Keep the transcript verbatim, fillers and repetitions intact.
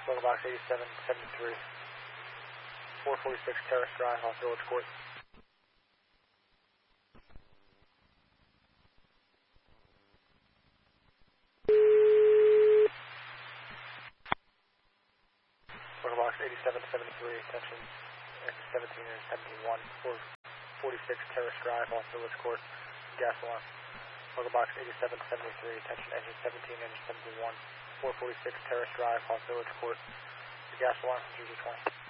Local box eighty-seven seventy-three, four forty-six Terrace Drive off Village Court. Local box eighty-seven seventy-three, attention, engine seventeen and seventeen one, four forty-six Terrace Drive off Village Court, gas alarm. Local box eighty-seven seventy-three, attention, engine seventeen, engine seventeen one, four forty-six Terrace Drive off Village Court, gas alarm, G G twenty.